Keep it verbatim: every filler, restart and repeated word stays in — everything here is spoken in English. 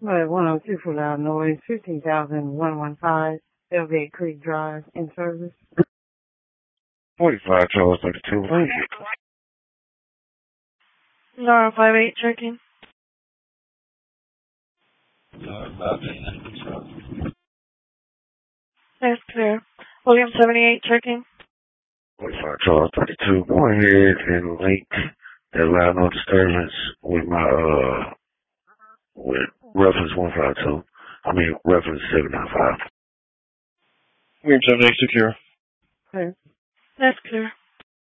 But one oh two for loud noise, fifteen thousand one hundred fifteen, Elgate Creek Drive, in service. forty-five Charles thirty-two. Nara five eight checking. That's clear. William seventy-eight checking. forty-five Charles thirty-two. Go ahead and link that loud noise disturbance with my, uh, with reference one five two. I mean, reference seven nine five. William seventy-eight secure. Clear. That's clear.